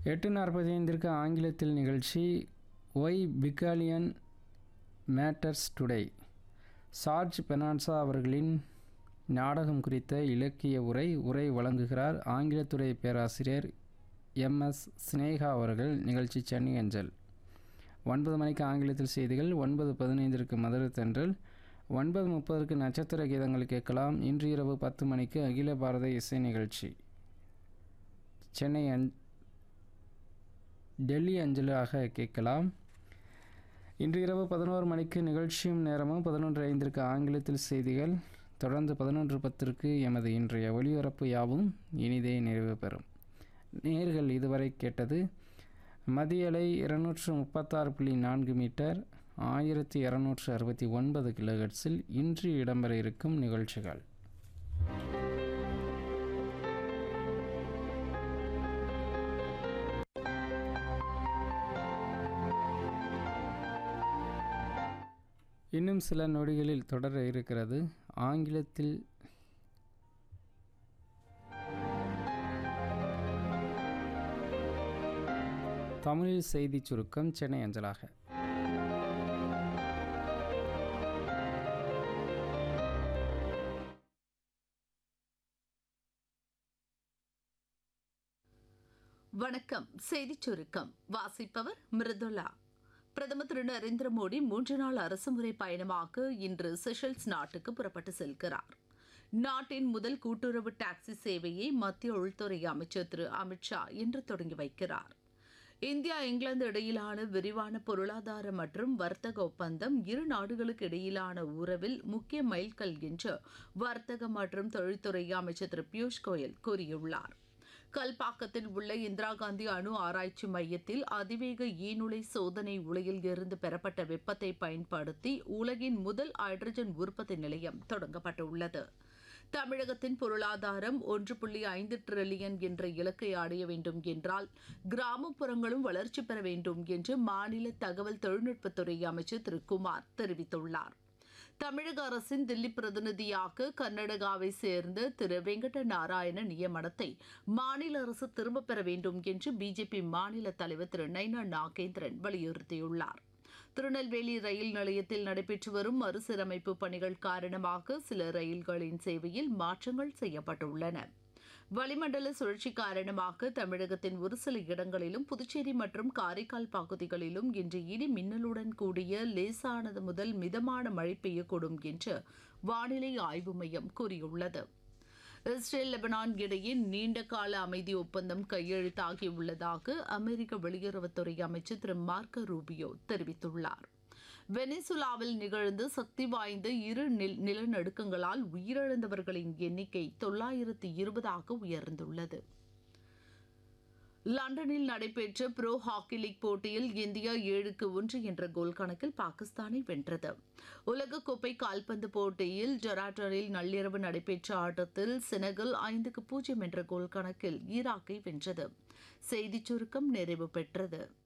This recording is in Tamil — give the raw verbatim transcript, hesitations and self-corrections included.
எட்டு நாற்பத்தி ஐந்திற்கு ஆங்கிலத்தில் நிகழ்ச்சி ஒய் பிகாலியன் மேட்டர்ஸ் டுடே. சார்ஜ் பெனான்சா அவர்களின் நாடகம் குறித்த இலக்கிய உரை உரை வழங்குகிறார் ஆங்கிலத்துறை பேராசிரியர் எம் எஸ் சினேகா அவர்கள். நிகழ்ச்சி சென்னை அஞ்சல். ஒன்பது மணிக்கு ஆங்கிலத்தில் செய்திகள். ஒன்பது பதினைந்திற்கு மதுரை தென்றல். ஒன்பது முப்பதற்கு நட்சத்திர கீதங்கள் கேட்கலாம். இன்று இரவு பத்து மணிக்கு அகில பாரத இசை நிகழ்ச்சி சென்னை அஞ் டெல்லி அஞ்சலாக கேட்கலாம். இன்று இரவு பதினோரு மணிக்கு நிகழ்ச்சியும் நேரமும். பதினொன்று ஐந்திற்கு ஆங்கிலத்தில் செய்திகள். தொடர்ந்து பதினொன்று பத்திற்கு எமது இன்றைய ஒலிபரப்பு யாவும் இனிதே நிறைவு பெறும். நேர்கள் இதுவரை கேட்டது மதியலை இருநூற்று முப்பத்தாறு புள்ளி நான்கு மீட்டர் ஆயிரத்தி இரநூற்று அறுபத்தி ஒன்பது கிலோஹெர்ட்ஸில் இன்று இடம்பெற இருக்கும் நிகழ்ச்சிகள். இன்னும் சில நொடிகளில் தொடர இருக்கிறது ஆங்கிலத்தில் தமிழில் செய்தி சுருக்கம் சென்னை அஞ்சலாக. வணக்கம். செய்திச் சுருக்கம் வாசிப்பவர் மிருதுளா. பிரதமர் திரு நரேந்திர மோடி மூன்று நாள் அரசுமுறை பயணமாக இன்று செஷல்ஸ் நாட்டுக்கு புறப்பட்டு செல்கிறார். நாட்டின் முதல் கூட்டுறவு டாக்ஸி சேவையை மத்திய உள்துறை அமைச்சர் திரு அமித்ஷா இன்று தொடங்கி வைக்கிறார். இந்தியா இங்கிலாந்து இடையிலான விரிவான பொருளாதார மற்றும் வர்த்தக ஒப்பந்தம் இரு நாடுகளுக்கு இடையிலான உறவில் முக்கிய மைல்கல் என்று வர்த்தக மற்றும் தொழில்துறை அமைச்சர் திரு பியூஷ் கோயல் கூறியுள்ளார். கல்பாக்கத்தில் உள்ள இந்திரா காந்தி அணு ஆராய்ச்சி மையத்தில் அதிவேக ஈநுழை சோதனை உலையில் இருந்து பெறப்பட்ட வெப்பத்தை பயன்படுத்தி உலகின் முதல் ஹைட்ரஜன் உற்பத்தி நிலையம் தொடங்கப்பட்டுள்ளது. தமிழகத்தின் பொருளாதாரம் ஒன்று புள்ளி ஐந்து டிரில்லியன் என்ற இலக்கை அடைய வேண்டும் என்றால் கிராமப்புறங்களும் வளர்ச்சி பெற வேண்டும் என்று மாநில தகவல் தொழில்நுட்பத்துறை அமைச்சர் திரு குமார் தெரிவித்துள்ளார். தமிழக அரசின் தில்லி பிரதிநிதியாக கர்நாடகாவை சேர்ந்த திரு வெங்கட நாராயண நியமனத்தை மாநில அரசு திரும்பப் பெற வேண்டும் என்று பிஜேபி மாநில தலைவர் திரு நைனா நாகேந்திரன் வலியுறுத்தியுள்ளார். திருநெல்வேலி ரயில் நிலையத்தில் நடைபெற்று வரும் மறுசீரமைப்பு பணிகள் காரணமாக சில ரயில்களின் சேவையில் மாற்றங்கள் செய்யப்பட்டுள்ளன. வளிமண்டல சுழற்சி காரணமாக தமிழகத்தின் ஒரு சில இடங்களிலும் புதுச்சேரி மற்றும் காரைக்கால் பகுதிகளிலும் இன்று இடி மின்னலுடன் கூடிய லேசானது முதல் மிதமான மழை பெய்யக்கூடும் என்று வானிலை ஆய்வு மையம் கூறியுள்ளது. இஸ்ரேல் லெபனான் இடையே நீண்ட கால அமைதி ஒப்பந்தம் கையெழுத்தாகியுள்ளதாக அமெரிக்க வெளியுறவுத்துறை அமைச்சர் திரு மார்க்கோ ரூபியோ தெரிவித்துள்ளார். வெனிசுலாவில் நிகழ்ந்த சக்தி வாய்ந்த இரு நிலநடுக்கங்களால் உயிரிழந்தவர்களின் எண்ணிக்கை தொள்ளாயிரத்து இருபதாக உயர்ந்துள்ளது. லண்டனில் நடைபெற்ற புரோ ஹாக்கி லீக் போட்டியில் இந்தியா ஏழுக்கு ஒன்று என்ற கோல் கணக்கில் பாகிஸ்தானை வென்றது. உலகக்கோப்பை கால்பந்து போட்டியில் ஜொராட்டனில் நள்ளிரவு நடைபெற்ற ஆட்டத்தில் செனகல் ஐந்துக்கு பூஜ்ஜியம் என்ற கோல் கணக்கில் ஈராக்கை வென்றது. செய்திச் சுருக்கம் நிறைவு பெற்றது.